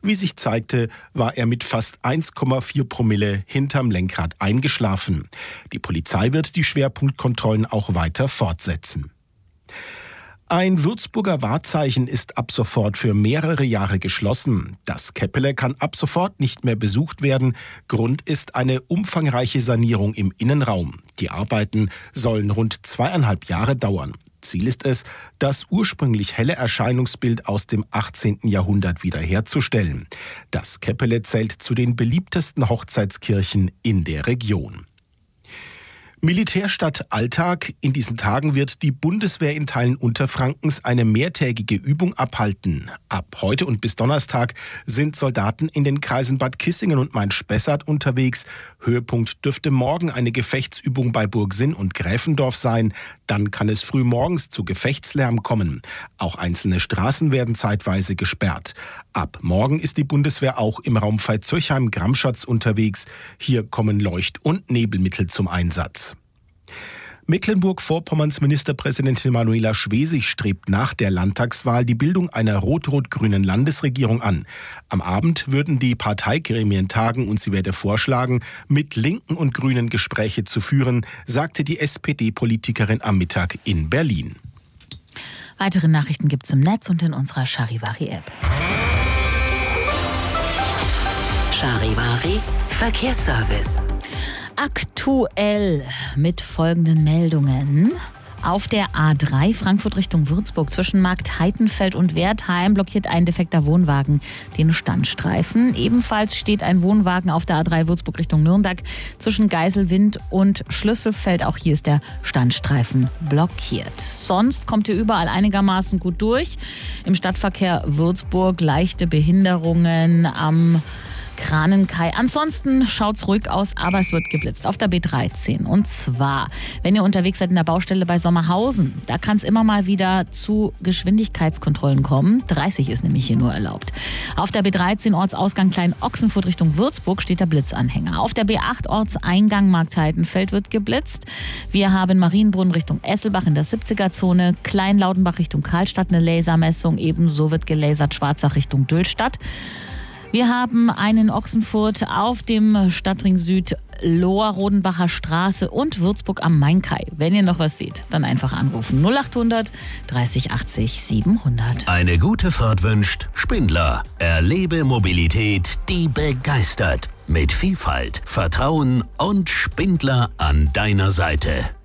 Wie sich zeigte, war er mit fast 1,4 Promille hinterm Lenkrad eingeschlafen. Die Polizei wird die Schwerpunktkontrollen auch weiter fortsetzen. Ein Würzburger Wahrzeichen ist ab sofort für mehrere Jahre geschlossen. Das Käppele kann ab sofort nicht mehr besucht werden. Grund ist eine umfangreiche Sanierung im Innenraum. Die Arbeiten sollen rund 2,5 Jahre dauern. Ziel ist es, das ursprünglich helle Erscheinungsbild aus dem 18. Jahrhundert wiederherzustellen. Das Käppele zählt zu den beliebtesten Hochzeitskirchen in der Region. Militärstadt Alltag. In diesen Tagen wird die Bundeswehr in Teilen Unterfrankens eine mehrtägige Übung abhalten. Ab heute und bis Donnerstag sind Soldaten in den Kreisen Bad Kissingen und Main-Spessart unterwegs. Höhepunkt dürfte morgen eine Gefechtsübung bei Burgsinn und Gräfendorf sein. Dann kann es früh morgens zu Gefechtslärm kommen. Auch einzelne Straßen werden zeitweise gesperrt. Ab morgen ist die Bundeswehr auch im Raum Veitshöchheim-Gramschatz unterwegs. Hier kommen Leucht- und Nebelmittel zum Einsatz. Mecklenburg-Vorpommerns Ministerpräsidentin Manuela Schwesig strebt nach der Landtagswahl die Bildung einer rot-rot-grünen Landesregierung an. Am Abend würden die Parteigremien tagen und sie werde vorschlagen, mit Linken und Grünen Gespräche zu führen, sagte die SPD-Politikerin am Mittag in Berlin. Weitere Nachrichten gibt's im Netz und in unserer Charivari-App. Charivari Verkehrsservice. Aktuell mit folgenden Meldungen. Auf der A3 Frankfurt Richtung Würzburg zwischen Marktheitenfeld und Wertheim blockiert ein defekter Wohnwagen den Standstreifen. Ebenfalls steht ein Wohnwagen auf der A3 Würzburg Richtung Nürnberg zwischen Geiselwind und Schlüsselfeld. Auch hier ist der Standstreifen blockiert. Sonst kommt ihr überall einigermaßen gut durch. Im Stadtverkehr Würzburg leichte Behinderungen am Kranenkai. Ansonsten schaut's ruhig aus, aber es wird geblitzt auf der B13. Und zwar, wenn ihr unterwegs seid in der Baustelle bei Sommerhausen, da kann es immer mal wieder zu Geschwindigkeitskontrollen kommen. 30 ist nämlich hier nur erlaubt. Auf der B13 Ortsausgang Klein-Ochsenfurt Richtung Würzburg steht der Blitzanhänger. Auf der B8 Ortseingang Marktheitenfeld wird geblitzt. Wir haben Marienbrunn Richtung Esselbach in der 70er-Zone, Kleinlautenbach Richtung Karlstadt eine Lasermessung. Ebenso wird gelasert Schwarzach Richtung Döhlstadt. Wir haben einen Ochsenfurt auf dem Stadtring Süd, Lohr-Rodenbacher Straße und Würzburg am Mainkai. Wenn ihr noch was seht, dann einfach anrufen. 0800 30 80 700. Eine gute Fahrt wünscht Spindler. Erlebe Mobilität, die begeistert. Mit Vielfalt, Vertrauen und Spindler an deiner Seite.